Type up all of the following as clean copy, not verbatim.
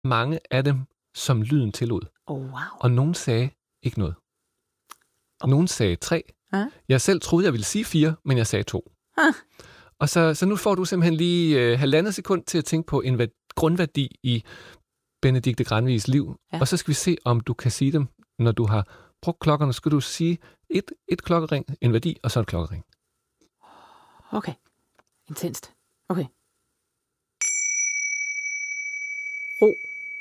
mange af dem, som lyden tillod. Wow. Og nogen sagde ikke noget. Nogen sagde 3. Jeg selv troede, jeg ville sige 4, men jeg sagde 2. Og så nu får du simpelthen lige 1,5 sekund til at tænke på en grundværdi i Benedikte Granvigs liv. Ja. Og så skal vi se, om du kan sige dem, når du har brugt klokkerne. Skal du sige et klokkering, en værdi, og så en klokkering. Okay. Intenst. Okay. Ro.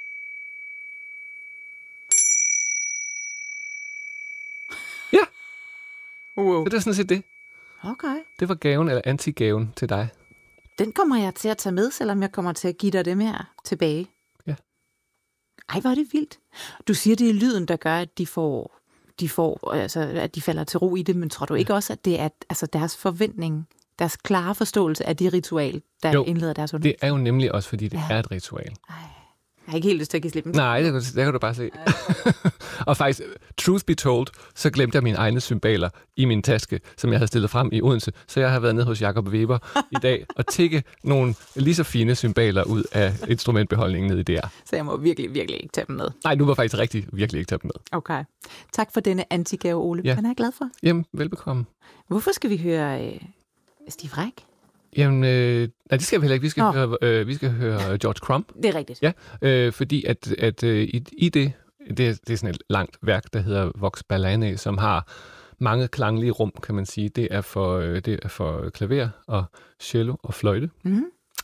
Ja. Wow. Så det er sådan set det. Okay. Det var gaven eller antigaven til dig. Den kommer jeg til at tage med, selvom jeg kommer til at give dig dem her tilbage. Ja. Ej, hvor er det vildt. Du siger, det er lyden, der gør, at de får altså, at de falder til ro i det, men tror du ikke også, at det er altså deres forventning, deres klare forståelse af det ritual, der indleder deres undervisning? Det er jo nemlig også, fordi det er et ritual. Ej. Jeg har ikke helt lyst til at give slip. Nej, det kan du bare se. Og faktisk, truth be told, så glemte jeg mine egne cymbaler i min taske, som jeg havde stillet frem i Odense. Så jeg har været nede hos Jacob Weber i dag og tække nogle lige så fine cymbaler ud af instrumentbeholdningen nede i DR. Så jeg må virkelig, virkelig ikke tage dem med. Nej, du var faktisk virkelig ikke tage dem med. Okay. Tak for denne antigave, Ole. Ja. Den er jeg glad for. Jamen, velbekomme. Hvorfor skal vi høre Stig Frek? Jamen, nej, det skal vi heller ikke. Vi skal høre George Crumb. Det er rigtigt. Ja, fordi at i det er sådan et langt værk, der hedder Vox Ballanae, som har mange klanglige rum, kan man sige. Det er for klaver og cello og fløjte. Mm-hmm.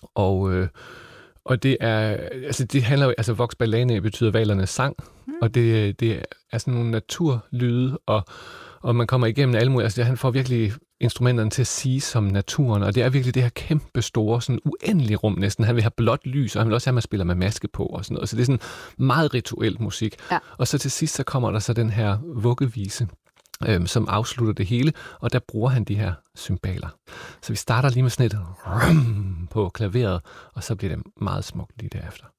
Og det er, altså det handler jo, altså Vox Ballanae betyder hvalernes sang, og det er sådan nogle naturlyde, og man kommer igennem alle mulige, altså han får virkelig instrumenterne til at sige som naturen, og det er virkelig det her kæmpe store, sådan uendelige rum næsten. Han vil have blåt lys, og han vil også have, at man spiller med maske på og sådan noget. Så det er sådan meget rituel musik. Ja. Og så til sidst, så kommer der så den her vuggevise, som afslutter det hele, og der bruger han de her cymbaler. Så vi starter lige med sådan et på klaveret, og så bliver det meget smukt lige derefter.